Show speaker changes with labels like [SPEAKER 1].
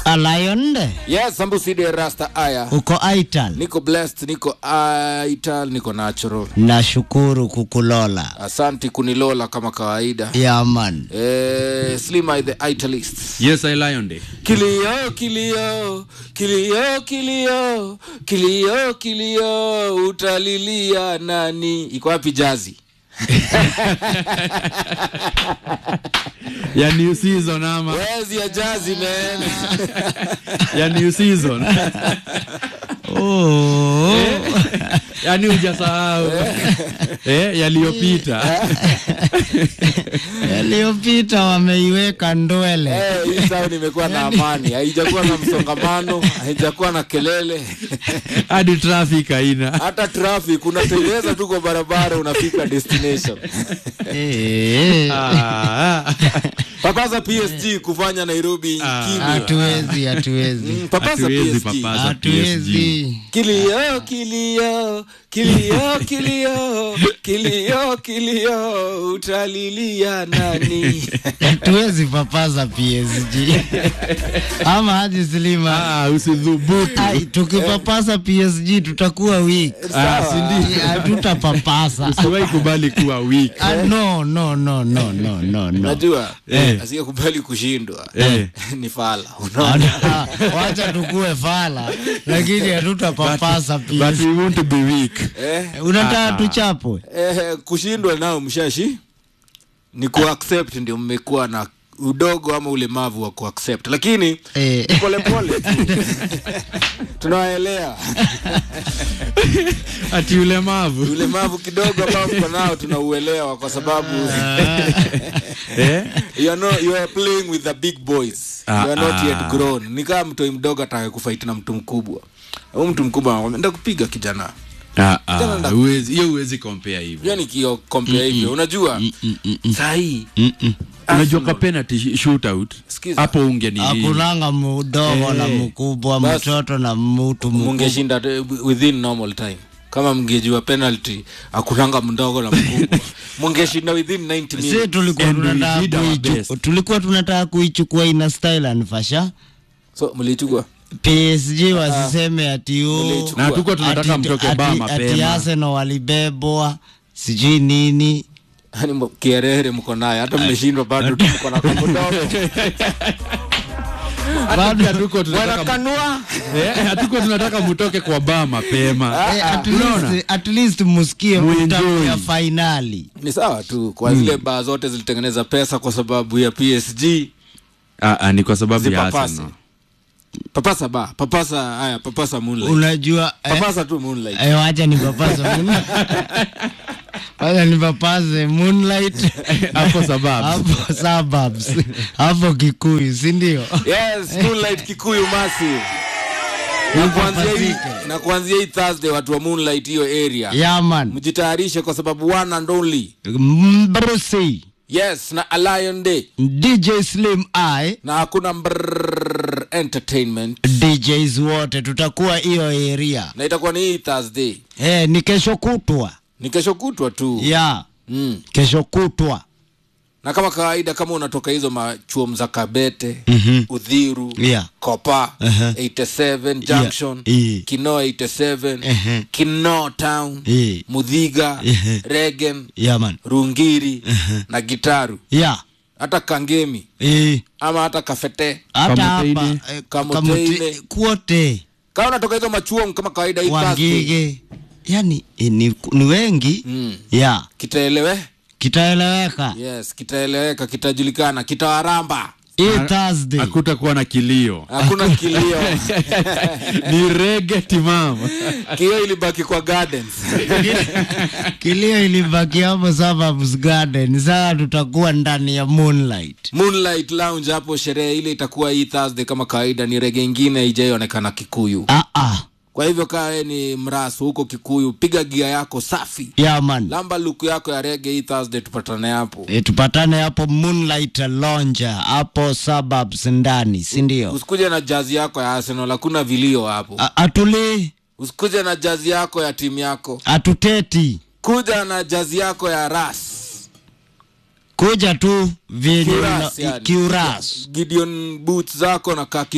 [SPEAKER 1] Alayonde.
[SPEAKER 2] Yes, Sambusi de Rasta Aya.
[SPEAKER 1] Uko Aital.
[SPEAKER 2] Niko blessed, niko Aital, niko natural.
[SPEAKER 1] Nashukuru kukulola.
[SPEAKER 2] Asanti kunilola kama kawaida.
[SPEAKER 1] Yeah, man.
[SPEAKER 2] Slima the Italist.
[SPEAKER 3] Yes, Alayonde.
[SPEAKER 2] Kilio, kilio, kilio, kilio, kilio, kilio, utalilia nani? Iko wapi Jazi?
[SPEAKER 3] Ya new season ama.
[SPEAKER 2] Where's your Jazi, man?
[SPEAKER 3] Ya new season.
[SPEAKER 1] Oh.
[SPEAKER 3] Yani hujasahau. Yaliyopita.
[SPEAKER 1] Yaliyopita wameiweka ndwele.
[SPEAKER 2] Hii sawa nimekuwa na amani. Haijakuwa na msongamano, haijakuwa na kelele.
[SPEAKER 3] Hadi traffic haina.
[SPEAKER 2] Hata traffic unateleza tu kwa barabara unafika destination. Papaza PSG kufanya Nairobi kimya.
[SPEAKER 1] Hatuwezi.
[SPEAKER 2] Papaza PSG.
[SPEAKER 1] Hatuwezi.
[SPEAKER 2] Kilio, kilio, kilio, kilio, kilio, kilio, utalilia nani?
[SPEAKER 1] Hatuwezi papaza PSG. Ama Haji Slima.
[SPEAKER 3] Usidhubutu.
[SPEAKER 1] Tukipapasa PSG tutakuwa weak. Hatutapapasa.
[SPEAKER 3] Usiwahi kubali kuwa weak.
[SPEAKER 1] No.
[SPEAKER 2] Najua asiyekubali kushindwa ni fala.
[SPEAKER 1] Wacha tukue fala lakini hatutapapasa PSG.
[SPEAKER 3] But we want to be weak.
[SPEAKER 1] Unataka tuchapwe?
[SPEAKER 2] Kushindwa nao mshashi ni kuaccept, ndio mmekuwa na udogo ama ulemavu wa kuaccept, lakini pole pole tunawaelea.
[SPEAKER 3] Ati ulemavu
[SPEAKER 2] kidogo ambao mko nao tunauelewa kwa sababu you are playing with the big boys. You are not yet grown. Ni kama mtu mdogo atakaye kufight na mtu mkubwa. Au mtu mkubwa anaenda kupiga kijana.
[SPEAKER 3] Huwezi compare hivyo.
[SPEAKER 2] Yani kio compare hivyo. Unajua sahi
[SPEAKER 3] unajua kwa penalty shootout hapo ungeni
[SPEAKER 1] hakunanga mdogo na mkubwa, mtoto na mtu mkubwa.
[SPEAKER 2] Mungeshinda within normal time. Kama mngejua penalty hakunanga mdogo na mkubwa, mungeshinda within 90 minutes.
[SPEAKER 1] Sisi tulikuwa tunataka kuichukua ina style and fashion.
[SPEAKER 2] So mlichukua
[SPEAKER 1] PSG wasiseme ati
[SPEAKER 3] na tuko tunataka mtoke ba mapema.
[SPEAKER 1] Ati Arsenal walibebwa sijui nini.
[SPEAKER 2] Hani kierere mko naye hata mmeshindwa bado tuko na kombodogo.
[SPEAKER 3] Bado hatuko tunataka mtoke kwa ba mapema.
[SPEAKER 1] At least musikie mtamu ya finali.
[SPEAKER 2] Ni sawa tu kwa zile ba zote zilitengeneza pesa kwa sababu ya PSG.
[SPEAKER 3] Ni kwa sababu ya Arsenal.
[SPEAKER 2] Papasa Moonlight.
[SPEAKER 1] Unajua
[SPEAKER 2] papasa tu Moonlight.
[SPEAKER 1] Wacha ni papasa Moonlight. Wacha ni papasa Moonlight
[SPEAKER 2] hapo
[SPEAKER 1] suburbs. Hapo Kikuyu, si ndio?
[SPEAKER 2] Yes, Moonlight Kikuyu massive. Na kuanzia hii Thursday watu wa Moonlight hiyo area.
[SPEAKER 1] Yeah man.
[SPEAKER 2] Mjitayarishe kwa sababu one and only
[SPEAKER 1] Brucey.
[SPEAKER 2] Yes, na Alayonde,
[SPEAKER 1] DJ Slim I
[SPEAKER 2] na hakuna entertainment.
[SPEAKER 1] DJs wote tutakuwa hiyo area.
[SPEAKER 2] Na itakuwa ni hii Thursday.
[SPEAKER 1] Ni kesho kutwa.
[SPEAKER 2] Ni kesho kutwa tu.
[SPEAKER 1] Yeah. Kesho kutwa.
[SPEAKER 2] Na kama kawaida kama unatoka hizo machuo mzakabete, Udhiru, Kopa, 87 Junction, Kino 87, Kino Town, Mudhiga, Regen, Rungiri, na Gitaru. Hata Kangemi. Ama hata Kafete.
[SPEAKER 1] Hata hapa Kamutine kwote.
[SPEAKER 2] Kama unatoka hizo machuo kama kawaida hii Thursday.
[SPEAKER 1] Yani ni wengi. Kitaeleweka.
[SPEAKER 2] Yes, kitaeleweka, kitajulikana, kitawaramba.
[SPEAKER 1] Thursday.
[SPEAKER 3] Hakutakuwa na kilio.
[SPEAKER 2] Hakuna kilio.
[SPEAKER 3] Ni reggae timam.
[SPEAKER 2] Kilio ilibaki kwa gardens.
[SPEAKER 1] Kilio ilibaki hapo suburbs garden. Sasa tutakuwa ndani ya Moonlight
[SPEAKER 2] Lounge hapo. Sherehe ile itakuwa hii Thursday kama kawaida, ni reggae nyingine haijaonekana Kikuyu. Kwa hivyo kae ni mrasu huko Kikuyu, piga gia yako safi.
[SPEAKER 1] Yeah man.
[SPEAKER 2] Lamba luku yako ya reggae hii Thursday, tupatane hapo.
[SPEAKER 1] Tupatane hapo Moonlight Lounge hapo suburbs ndani, si ndio?
[SPEAKER 2] Usikuje na jazz yako ya Arsenal, hakuna vilio hapo.
[SPEAKER 1] Atuli.
[SPEAKER 2] Usikuje na jazz yako ya timu yako.
[SPEAKER 1] Atuteti.
[SPEAKER 2] Kuja na jazz yako ya Ras.
[SPEAKER 1] Kuja tu video Kiuras.
[SPEAKER 2] Gideon boots zako na kaki